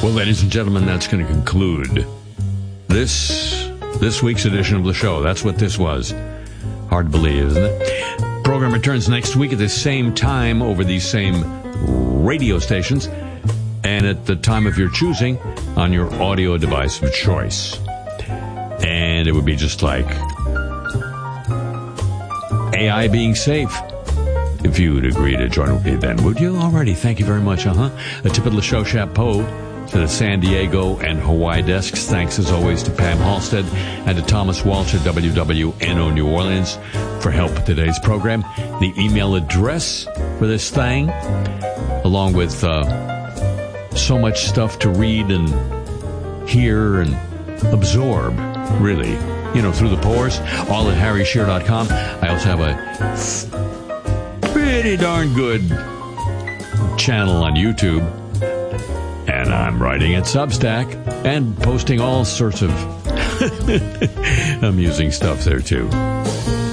Well, ladies and gentlemen, that's going to conclude this week's edition of the show. That's what this was. Hard to believe, isn't it? Program returns next week at the same time over these same radio stations and at the time of your choosing on your audio device of choice. And it would be just like AI being safe. If you would agree to join with me then, would you? Alrighty, thank you very much. A tip of the show chapeau to the San Diego and Hawaii desks. Thanks as always to Pam Halstead and to Thomas Walsh at WWNO New Orleans for help with today's program. The email address for this thing, along with so much stuff to read and hear and absorb, really, through the pores, all at harryshear.com. I also have a pretty darn good channel on YouTube, and I'm writing at Substack and posting all sorts of amusing stuff there too.